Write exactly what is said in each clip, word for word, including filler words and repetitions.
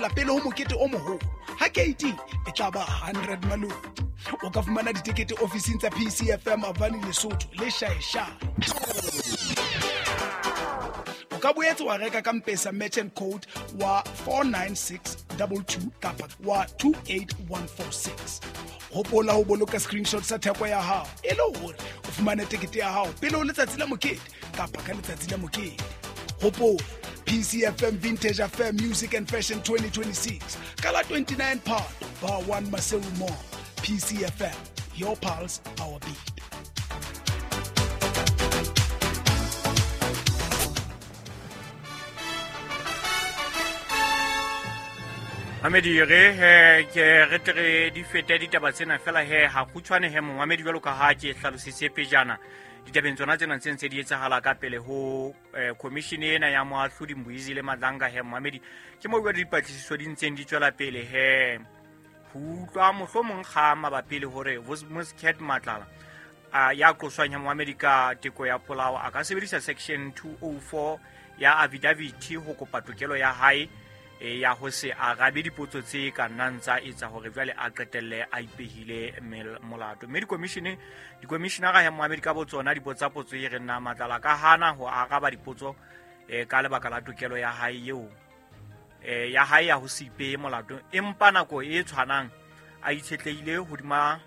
fihlela pele ho mokete o moholo ha gate e tla ba one hundred malodi. O ka fumana ditekete ofising tsa P C F M Avani Lesotho le Shaesha. O ka boetse wa reka ka M-Pesa merchant code wa four nine six two two kapa wa two eight one four six. Hopola ho boloka screenshot sa theko ya hao e le hore o fumane tekete ya hao pele ho letsatsi la mokete kapa ka letsatsi la mokete. Hopola P C F M Vintage Affair Music and Fashion twenty twenty-six Kala twenty-nine Part Bar one Maseru Mall. P C F M, your pulse, our beat. Mamedi re he ke re tere di fete ditaba tsena fela he ha khutshwane he Mamedi jwalo ka ha ke hlalositse pejana ditabeng tsona tsena tse ntse di etsahala ka pele ho commission ena ya moahlodi Mbuizi le Madlanga he Mamedi ke mo bua dipatlisiso di ntseng di tswela pele he ho utlwa mohlomong ga mabapi le hore Muscat Matlala a ya qoswanya Mamedi ka teko ya polao a ka sebedisa section two oh four ya affidavit ho kopa tokelo ya hae ya ho se arabe dipotso tse ka nantsa etsa hore jwale a qetelle a ipehile molato. Mme di-commission di-commissionera ya Mamedi ka botsona dipotsa potso e re nna Matlala ka hana ho araba dipotso ka lebaka la tokelo ya hae eo eh ya hae ya ho sipe molato empa nako e tshwanang a itshetlehile hodima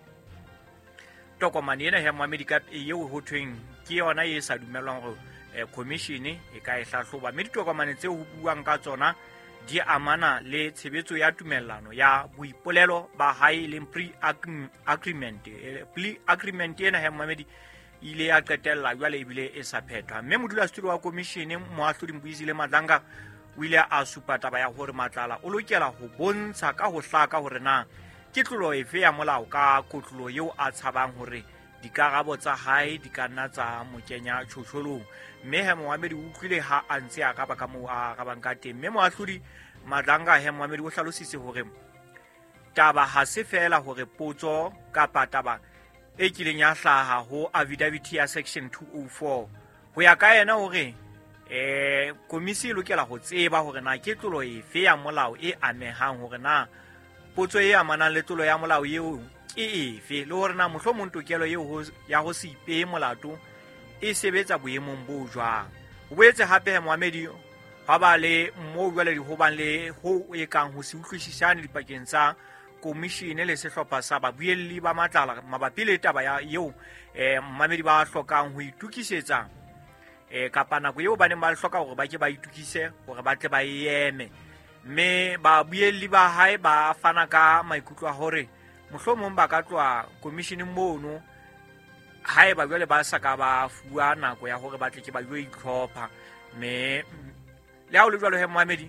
tokomane ena ya Mamedi ka eo ho thweng ke yona e sa dumelwang go commission e ka e hlahloba. Mme ditokomane tse ho buang ka tsona di amana le tshebetso ya tumellano ya boipolelo ba hae le pre-agreement pre-agreement ena ya Mamedi ile ya qetella jwale ebile e sa phethwa. Mme modulasetulo wa commission moahlodi Mbuizi le Madlanga o ile a supa taba ya hore Matlala o lokela ho bontsha ka ho hlaka hore na ke tlolo efe ya molao ka kotlolo eo a tshabang hore dikarabo tsa hae di ka nna tsa mo kenya tshotsholong. Mme he Mamedi o utlwile ha a ntse a ka ba ka moo a rabang ka teng. Mme moahlodi Madlanga he Mamedi o hlalositse hore taba ha se fela hore potso kapa taba e kileng ya hlaha ho affidavit ya section two oh four ho ya ka yena hore eh komisi e lokela ho tseba hore na ke tlolo efe ya molao e amehang hore na potso e amanang le tlolo ya molao eo ke efe le hore na mohlomong tokelo eo ya ho se ipehe molato e sebetsa boemong bo jwang. Ho boetse hape Mamedi ha ba le mo jwale di ho bang le ho e kang ho se utlwisisane dipakeng tsa commission le sehlopha sa babuelli ba Matlala mabapi le taba ya eo eh Mamedi ba hlokang ho itukisetsa eh kapa nako eo ba ne ba hloka hore ba ke ba itukise hore ba tle ba eme. Mme babuelli ba hae ba fana ka maikutlo a hore mohlomong ba ka tloa commission mono hae ba jwale ba sa ka ba fuwa nako ya hore ba tle ke ba yo itlhopha. Mme le ha o le jwalo he Mamedi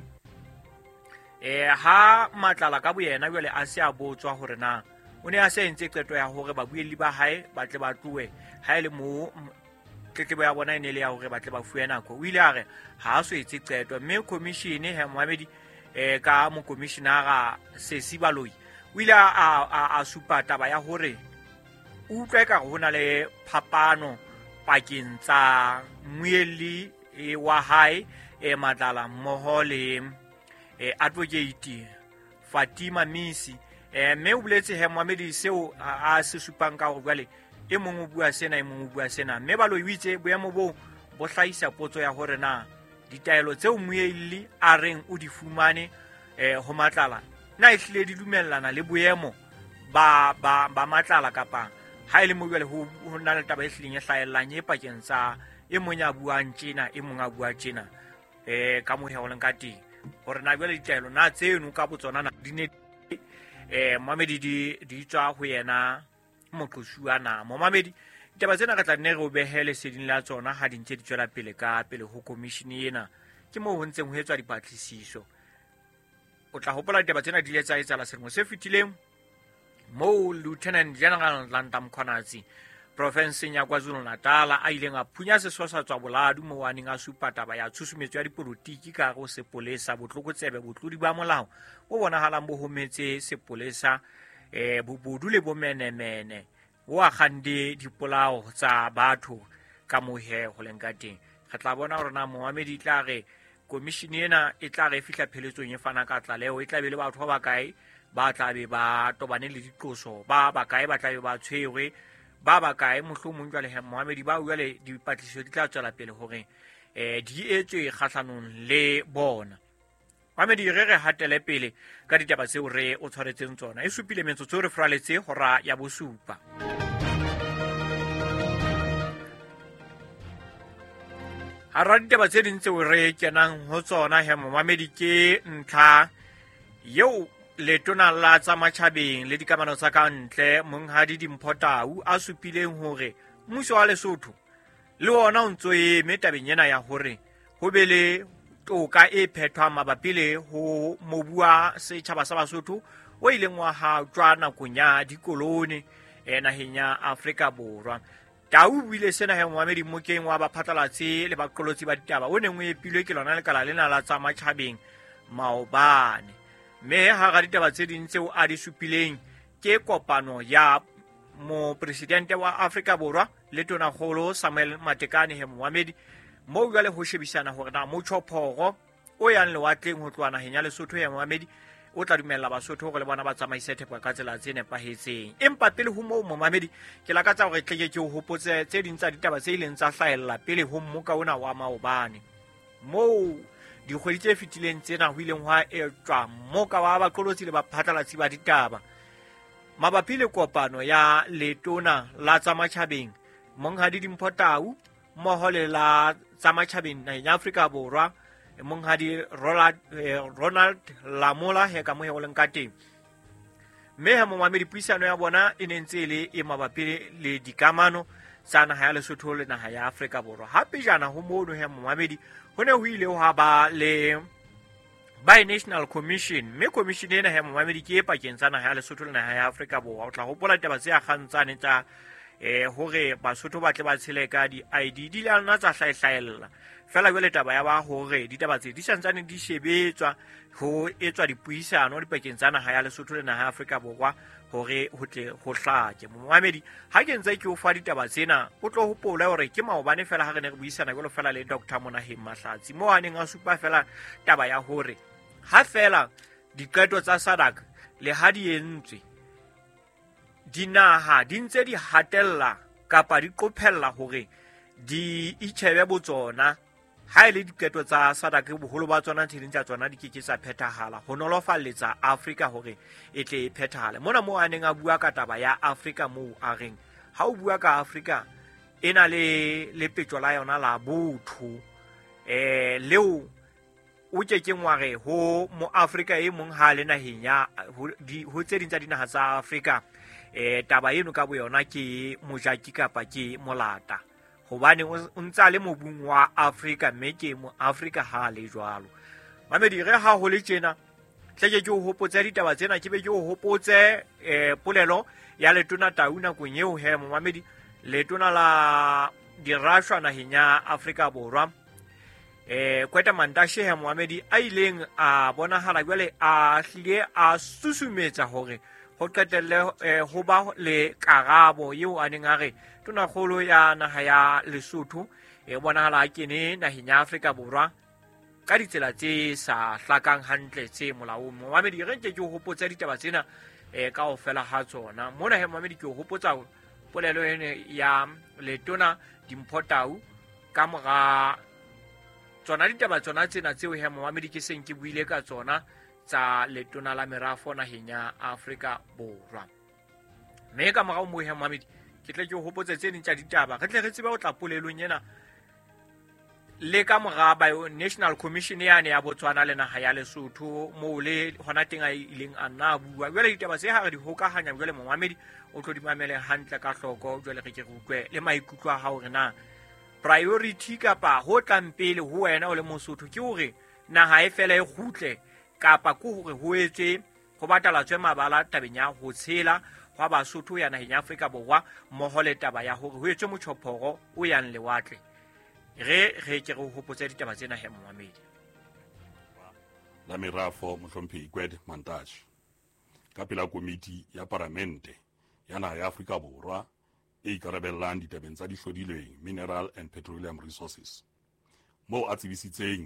eh ha Matlala ka boyena jwale a se a botswa hore na o ne a se entse qeto ya hore babuelli ba hae ba tle ba tloe ha ile mo tletlebo ya bona ene le ya hore ba tle ba fuwe nako. O ile a re ha a so etse qeto. Mme commission he Mamedi eh ka mo commissionera Sesi Baloi o ile a a supa taba ya hore o utlwa ka hona le phapano pakeng tsa moelli wa hae e Matlala mmoho le e advocate Fatima Misi. eh mme o boletse he Mamedi seo a se supang ka ho jwale e mong o bua sena e mong o bua sena. Mme Baloi o itse boemo bo bo hlahisa potso ya hore na ditaelo tseo moelli a reng o di fumane eh ho Matlala na e hlile di dumellana le boemo ba ba ba Matlala kapa ha ile mo jwale ho na le taba e hlileng e hlaellang e pakeng tsa e mong ya buang tjena e mong a bua tjena eh ka mo he ho leng ka teng hore na jwale ditaelo na tseno ka botsona na di ne eh Mamedi di di tswa ho yena moqoshuana mo Mamedi ditaba tsena ka tla nne re o behele seding la tsona ha di ntse di tswela pele ka pele ho commission ena ke mo ho ntseng ho etswa dipatlisiso. O tla hopola ditaba tsena di letsa etsala selemo se fetileng mo Lieutenant General Landa Mkhwanazi province ya KwaZulu-Natal a ileng a phunya sesosa tswa boladu mo waneng a supa taba ya tshusumetso ya dipolotiki ka go sepolesa botlokotsebe botlodi ba molao bo bonahalang bo hometse sepolesa eh bobodu le bomenemene bo a gande dipolao tsa batho ka mohe go leng ka teng. Re tla bona gore na Mamedi tla re komishini ena e tla re fihla pheletsong e fana ka tlaleo e tla be le batho ba bakae ba tla be ba tobane le diqoso ba bakae ba tla be ba tshwerwe ba bakae mohlomong jwale he Mohammed ba jwale dipatlisiso di tla tswela pele hore eh di etswe kgahlanong le bona. Mohammed re re hatele pele ka ditaba tseo re o tshwaretseng tsona e supile metsotso re fraletse hora ya bosupa. Hara ditaba tse ding tseo re kenang ho tsona he Mohammed ke ntlha yeo letona la tsa matjhabeng le dikamano tsa ka ntle Monghadi Dimpho Tau a supileng hore mmuso wa Lesotho le ona o ntso e metabeng ena ya hore ho be le toka e phethwa mabapi le ho mobu wa setjhaba sa Basotho o ileng wa ha tswa nakong ya dikoloni naheng ya Afrika Borwa. Tau bile sena he Mohammed Mokeng wa baphatlalatsi le baqolotsi ba ditaba o neng o epilwe ke lona lekala lena la tsa matjhabeng maobane. Me ha ga ditaba tse ding tseo a di supileng ke kopano ya mo presidente wa Afrika Borwa le tona kgolo Samuel Matekane he Mohammed mo jwale ho shebisana hore na motjhophoro o yang lewatleng ho tloana henya Lesotho he Mohammed o tla dumella Basotho go le bona ba tsamaise thepa ka tsela tse nepahetseng. Empa pele ho mo Mohammed ke la ka tsa hore tleke ke ho hopotse tse ding tsa ditaba tse ileng tsa hlahella pele ho mmoka ona wa maobane mo dikgwedi tse fetileng tsena ho ileng hwa etswa mmoka wa baqolotsi le baphatlalatsi ba ditaba mabapi le kopano ya letona la tsa matjhabeng Monghadi Dimpho Tau mmoho le la tsa matjhabeng naheng ya Afrika Borwa Monghadi Ronald, eh, Ronald Lamola he ka mo he o leng ka teng. Mme ha Mohammed puisano ya bona e nentse le e mabapi le dikamano tsa naha ya Lesotho le naha ya Afrika Borwa. Hape jana ho mono he Mohammed ho ne ho ile ho ba le by National Commission me commission ena he Mohammed ke e pakeng tsa naha ya Lesotho le naha ya Afrika Borwa o tla hopola taba tse a kgantsane tsa eh hore Basotho ba tle ba tshele ka di I D di lana tsa hlaehlaella fela jwale taba ya ba hore ditaba tse di santsane di shebetswa ho etswa dipuisano dipakeng tsa naha ya Lesotho le naha ya Afrika Borwa hore ho tle ho hlake. Mohammed ha ke ntse ke o fa ditaba tsena o tlo hopola hore ke maobane fela ha re ne re buisana jwalo fela le Doctor Monaheng Mahlatsi mo a neng a supa fela taba ya hore ha fela diqeto tsa S A D C le ha di entswe dinaha di ntse di hatella kapa di qophella hore di itshebe botsona ha ile diketo tsa S A D C boholo ba tsona tsheding tsa tsona di keke tsa phethahala ho nolofalletsa Afrika hore e tle e phethahale. Mona mo a neng a bua ka taba ya Afrika mo a reng ha o bua ka Afrika ena le le petjo la yona la botho eh leo o kekeng wa re ho mo Afrika e mong ha le naheng ya ho tse ding tsa dinaha tsa Afrika eh taba eno ka bo yona ke mojaki kapa ke molata hobane o ntsa le mobung wa Afrika mme ke mo Afrika ha le jwalo. Mohammed re ha ho le tjena tleke ke ho hopotsa ditaba tsena ke be ke ho hopotse eh polelo ya letona Tau nakong eo he Mohammed letona la dirashwa naheng ya Afrika Borwa eh Kweta Mantashe he Mohammed a ileng a bonahala jwale a hlile a susumetsa hore ho qetelle ho ba le karabo eo a neng a re tona kgolo ya naha ya Lesotho e bonahala ke ne naheng ya Afrika Borwa ka ditsela tse sa hlakang hantle tse molaong. Mohammed re nke ke ho hopotsa ditaba tsena e ka ofela ha tsona mona he Mohammed ke ho hopotsa polelo ene ya letona Dimpho Tau ka mora tsona ditaba tsona tsena tseo he Mohammed ke seng ke buile ka tsona tsa letona la merafo naheng ya Afrika Borwa. Me ka mora mo he Mohammed ke tle ke hopotsa tse ding tsa ditaba re tle re tsebe o tla polelong yena le ka mora ba National Commission ya ne ya Botswana le naha ya Lesotho mo le hona teng a ileng a nna bua jwale ditaba tse ha re di hokahanya jwale Mohammed o tlo di mamele hantle ka hloko jwale re ke re utlwe le maikutlo a hao re na priority kapa ho tlampele ho wena o le Mosotho ke hore naha e fela e khutle kapa ku hore ho etse ho batala tswe mabala tabeng ya ho tshela hwa Basotho ya naheng ya Afrika Borwa mmoho le taba ya hore ho etswe motjhophoro o yang lewatle re re ke re hopotsa ditaba tsena he Mohammed la merafo mohlomphehi Kweta Mantashe ka pela komiti ya paramente ya naha ya Afrika Borwa e ikarabellang ditabeng tsa dihlodilweng mineral and petroleum resources mo a tsebisitseng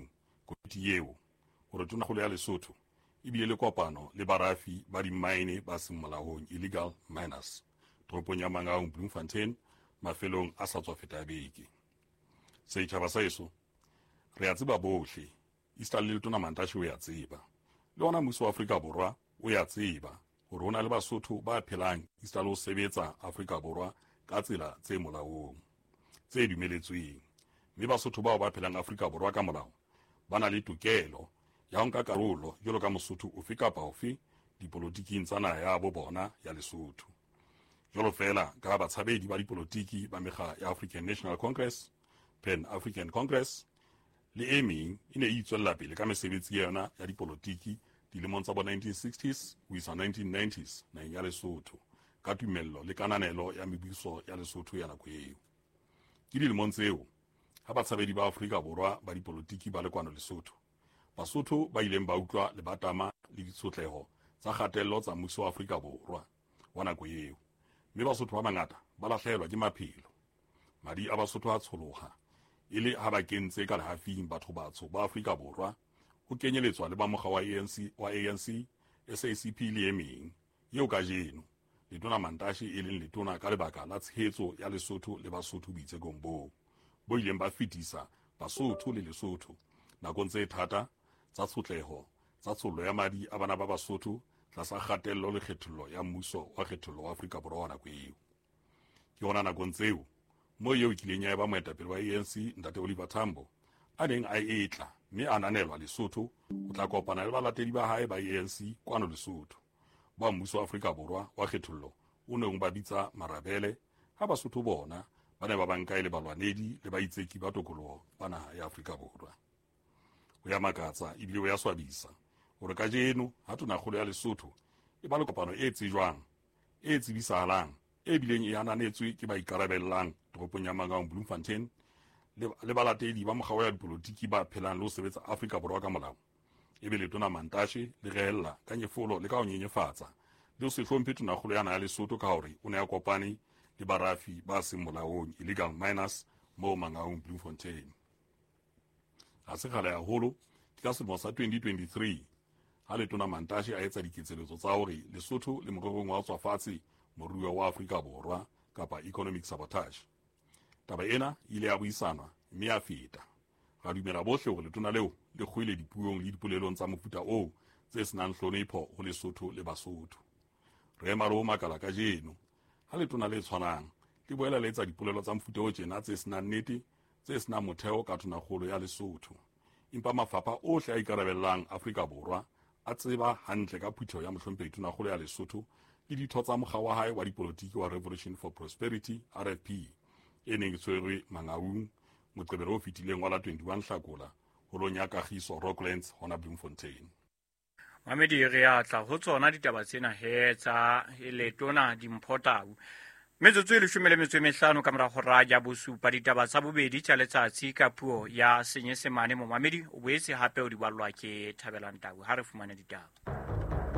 komiti eo gore tonakgolo ya Lesotho e bile le kopano le barafi ba dimmaene ba seng molaong illegal miners toropong ya Mangaung Bloemfontein mafelong a sa tswa feta beke. Setjhaba sa eso re a tseba bohle, Eastern le Letona Mantashe o ya tseba, le ona mmuso wa Afrika Borwa o ya tseba gore hona le Basotho ba phelang Eastern ho sebetsa Afrika Borwa ka tsela tse molaong tse dumeletsweng, mme Basotho bao ba phelang Afrika Borwa ka molao ba na le tokelo ya ho nka karolo jwalo ka Mosotho ofe kapa ofe dipolotiking tsa naha ya bo bona ya Lesotho. Jwalo fela ka batshabedi ba dipolotiki ba mekga ya African National Congress, Pan African Congress le e meng e ne e itswella pele ka mesebetsi ya yona ya dipolotiki dilemong tsa bo nineteen sixties ho isa nineteen nineties naheng ya Lesotho ka tumello le kananelo ya mebuso ya Lesotho ya nako eo. Ke dilemong tseo ha batshabedi ba Afrika Borwa ba dipolotiki ba lekwano Lesotho, Basotho ba ileng ba utlwa le batama le ditshotleho tsa kgatello tsa mmuso wa Afrika Borwa wa nako eo, mme Basotho ba bangata ba lahlehelwa ke maphelo. Madi a Basotho a tsholoha ile ha ba kentse ka lehafing batho batsho ba Afrika Borwa ho kenyeletswa le ba mokga wa A N C wa A N C, S A C P le e meng eo ka jeno Letona Mantashe e leng letona ka lebaka la tshehetso ya Lesotho le Basotho boitsekong boo bo ileng ba fetisa Basotho le Lesotho nakong tse thata tsa tshotleho tsa tsollo ya madi a bana ba Basotho tlasa kgatello le kgethollo ya mmuso wa kgethollo wa Afrika Borwa wa nako eo. Ke hona nakong tseo mo eo kileng ya ba moetapele wa A N C Ntate Oliver Tambo a neng a etla mme a ananelwa Lesotho o tla kopana le balatedi ba hae ba A N C kwano Lesotho ba mmuso wa Afrika Borwa wa kgethollo o neng ba bitsa marabele ha Basotho bona ba ne ba banka ile balwanedi le baitseki ba tokoloho ba naha ya Afrika Borwa. O ya makatsa ebile o ya swabisa hore ka jeno ha tonakgolo ya Lesotho e ba le kopano e tsejwang e tsibisahalang e bileng e ananetswe ke ba ikarabellang toropong ya Mangaung Bloemfontein le balatedi ba mokgwa wa dipolotiki ba phelang le ho sebetsa Afrika Borwa ka molao. E be Letona Mantashe le rehella ka nyefolo le ka ho nyenyefatsa le ho se hlomphe tonakgolo ya naha ya Lesotho ka hore o ne a kopane le barafi ba seng molaong illegal miners mo Mangaung Bloemfontein. Ha se kgale haholo ke ka selemo sa twenty twenty-three ha Letona Mantashe a etsa diketseletso tsa hore Lesotho le morerong wa tswa fatshe moruo wa Afrika Borwa kapa economic sabotage. Taba ena ile ya buisanwa mme ya feta. Ra dumela bohle hore letona leo le kgwele dipuong le dipolelong tsa mofuta o tse senang hlonepho ho Lesotho le Basotho. Re ema ro makala ka jeno ha letona le tshwanang le boela le etsa dipolelo tsa mofuta o tjena tse senang nnete tse senang motheo ka tonakgolo ya Lesotho. Empa mafapha ohle a ikarabellang Afrika Borwa a tseba hantle ka phutho ya mohlomphedi tonakgolo ya Lesotho le ditho tsa mokga wa hae wa dipolotiki wa Revolution for Prosperity R F P e neng e tshwerwe Mangaung moqebelo o fetileng wa la twenty-one Hlakola holong ya Kagiso Rocklands hona Bloemfontein. Mamedi re a tla ho tsona ditaba tsena he tsa Letona Dimphotau. Metsotso e leshome le metso e mehlano ka mora hora ya bosupa ditaba tsa bobedi tsa letsatsi ka puo ya Senyesemane mo Mamedi o boetse hape o di ballwa ke Thabelang Tau ha re fumana ditaba.